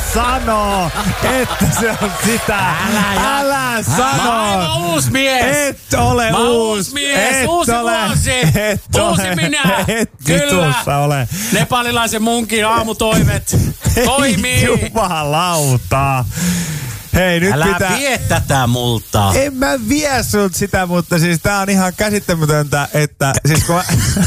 sano, että se on sitä. Älä sano. Mä oon uusi mies. Et ole Mä oon uusi mies. Uusi vuosi. Uusi minä. Kyllä. Ole. Nepalilaisen munkin aamutoimet toimii. Jumalauta. Hei, nyt Älä pitää... vie tätä multa. En mä vie sut sitä, mutta siis tää on ihan käsittämätöntä, että siis kun